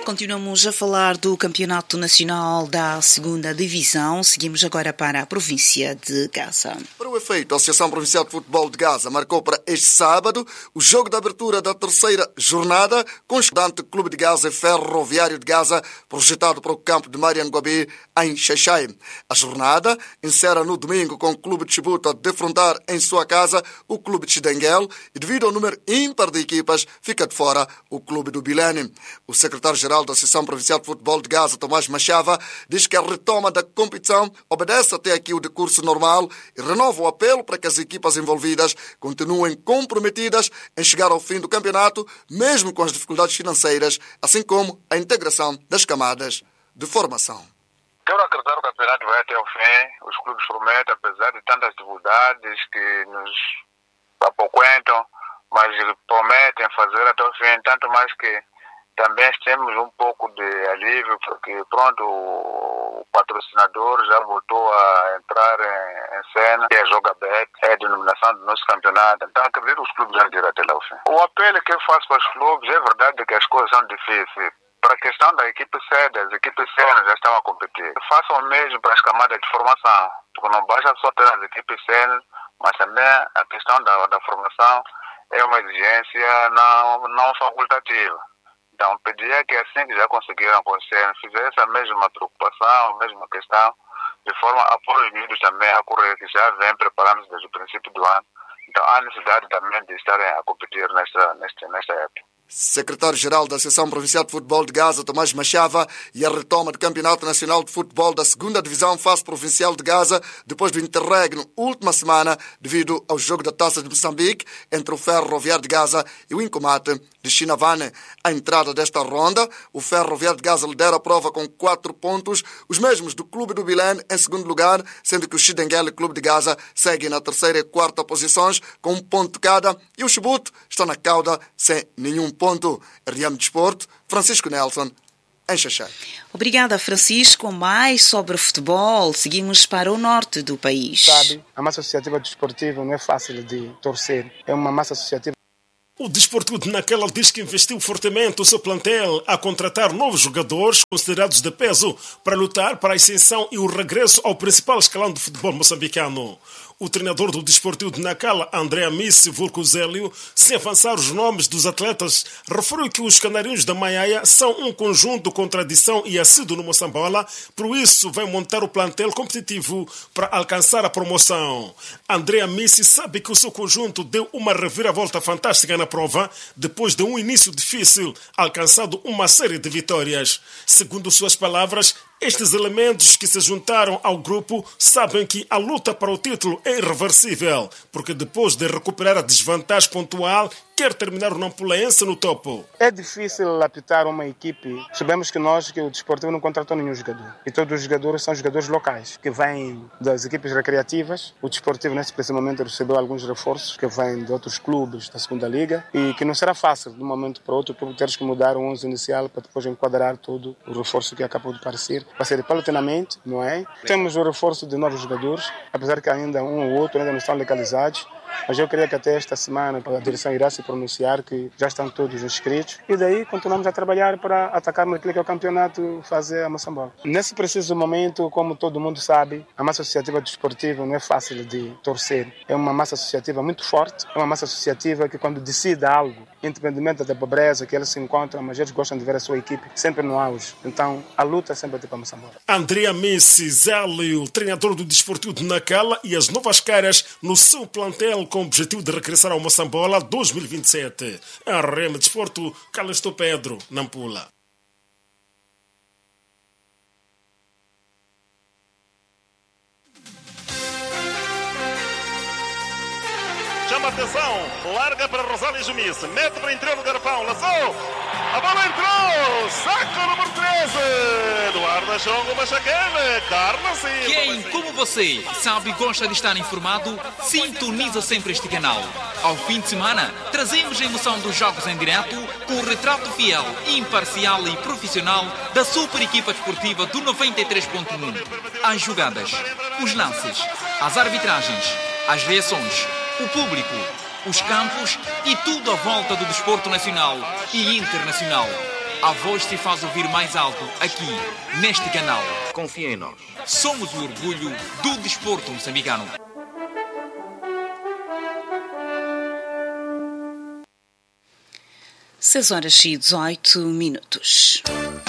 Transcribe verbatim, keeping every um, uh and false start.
continuamos a falar do Campeonato Nacional da Segunda Divisão. Seguimos agora para a província de Gaza. Para o efeito, a Associação Provincial de Futebol de Gaza marcou para este sábado o jogo de abertura da terceira jornada com o estudante Clube de Gaza e Ferroviário de Gaza, projetado para o campo de Marian Gobi, em Xai-Xai. A jornada encerra no domingo com o Clube de Chibuta a defrontar em sua casa o Clube de Chidenguel e, devido ao número ímpar de equipas, fica de fora o Clube do Bilene. O secretário-geral da Associação Provincial de Futebol de Gaza, Tomás Machava, diz que a retoma da competição obedece até aqui o decurso normal e renova o apelo para que as equipas envolvidas continuem comprometidas em chegar ao fim do campeonato, mesmo com as dificuldades financeiras, assim como a integração das camadas de formação. Quero acreditar que o campeonato vai até o fim. Os clubes prometem, apesar de tantas dificuldades que nos apoquentam, mas prometem fazer até o fim, tanto mais que também temos um pouco de alívio, porque pronto, o patrocinador já voltou a entrar em, em cena, que é a Jogabet, é a denominação do nosso campeonato. Então acredito que os clubes vão ir até lá ao fim. O apelo que eu faço para os clubes, é verdade que as coisas são difíceis. Para a questão da equipe sede, as equipes sêniores já estão a competir. Façam o mesmo para as camadas de formação, porque não basta só ter as equipes sêniores, mas também a questão da, da formação é uma exigência não, não facultativa. Então, pedia que assim que já conseguiram acontecer, fizesse a mesma preocupação, a mesma questão, de forma a pôr os miúdos também a correr, que já vem preparando desde o princípio do ano. Então, há necessidade também de estarem a competir nesta, nesta, nesta época. Secretário-Geral da Associação Provincial de Futebol de Gaza, Tomás Machava, e a retoma do Campeonato Nacional de Futebol da Segunda Divisão Fase Provincial de Gaza, depois do interregno última semana, devido ao jogo da Taça de Moçambique entre o Ferroviário de Gaza e o Incomate de Chinavane. À entrada desta ronda, o Ferroviário de Gaza lidera a prova com quatro pontos, os mesmos do Clube do Bilene em segundo lugar, sendo que o Chidenguel e o Clube de Gaza seguem na terceira e quarta posições com um ponto cada, e o Chibute está na cauda sem nenhum ponto. Ponto. R M Desporto, Francisco Nelson, em Xai-Xai. Obrigada, Francisco. Mais sobre futebol, seguimos para o norte do país. Sabe, a massa associativa desportiva não é fácil de torcer. É uma massa associativa. O Desportivo de Nacala diz que investiu fortemente o seu plantel a contratar novos jogadores considerados de peso para lutar para a ascensão e o regresso ao principal escalão do futebol moçambicano. O treinador do Desportivo de Nacala, André Amissi Vulcuzélio, sem avançar os nomes dos atletas, referiu que os canarinhos da Maiaia são um conjunto de contradição e assíduo no Moçambola, por isso vai montar o plantel competitivo para alcançar a promoção. André Amissi sabe que o seu conjunto deu uma reviravolta fantástica na prova, depois de um início difícil, alcançado uma série de vitórias. Segundo suas palavras, estes elementos que se juntaram ao grupo sabem que a luta para o título é irreversível, porque depois de recuperar a desvantagem pontual, quer terminar o Nampulaense no topo. É difícil apitar uma equipe. Sabemos que nós, que o Desportivo não contratou nenhum jogador. E todos os jogadores são jogadores locais, que vêm das equipes recreativas. O Desportivo, nesse preciso momento, recebeu alguns reforços que vêm de outros clubes da segunda Liga e que não será fácil, de um momento para o outro, porque teres que mudar o onze inicial para depois enquadrar todo o reforço que acabou de aparecer. Vai ser paulatinamente, não é? Temos o reforço de novos jogadores, apesar que ainda um ou outro ainda não estão legalizados. Mas eu creio que até esta semana a direção irá se pronunciar que já estão todos inscritos e daí continuamos a trabalhar para atacarmos aquilo que é o campeonato, fazer a Moçambola. Nesse preciso momento, como todo mundo sabe, a massa associativa desportiva não é fácil de torcer. É uma massa associativa muito forte, é uma massa associativa que quando decide algo, independente da pobreza que eles se encontram, mas eles gostam de ver a sua equipe sempre no auge. Então a luta é sempre para a Moçambola. André Messi Zélio, treinador do Desportivo de Nacala, e as novas caras no seu plantel com o objetivo de regressar ao Moçambola dois mil e vinte e sete. A R M Desporto, Calesto Pedro, Nampula. Chama atenção, larga para Rosália Jumice, mete para interior do garrafão, lançou, a bola entrou, saco número treze, Eduardo Chongo Machacane, Carla Silva. Quem, como você, sabe e gosta de estar informado, sintoniza sempre este canal. Ao fim de semana, trazemos a emoção dos jogos em direto com o retrato fiel, imparcial e profissional da super equipa desportiva do noventa e três ponto um. As jogadas, os lances, as arbitragens, as reações, o público, os campos e tudo à volta do desporto nacional e internacional. A voz se faz ouvir mais alto aqui, neste canal. Confia em nós. Somos o orgulho do desporto moçambicano. seis horas e dezoito minutos.